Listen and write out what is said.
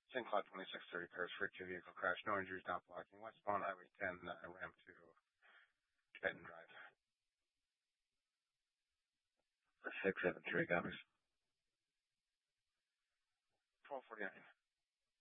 St. Cloud 2630 Paris Freight 2 vehicle crash. No injuries, not blocking. Westbound Highway 10, ramp to Benton Drive. 673 copies. 1249.